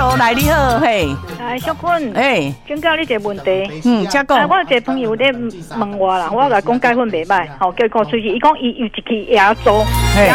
Hello， 来你好，嘿， 小坤，请教你一个问题。 请讲。 我一个朋友在问我啦，我甲讲钙粉袂歹，叫伊讲出去，伊讲伊有一支椰粥，椰